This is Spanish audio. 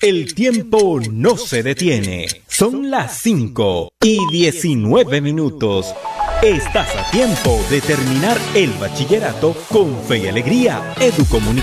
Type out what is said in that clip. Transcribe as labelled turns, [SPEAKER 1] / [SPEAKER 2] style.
[SPEAKER 1] El tiempo no se detiene. Son las 5:19. Estás a tiempo de terminar el bachillerato con fe y alegría. Educomunicación.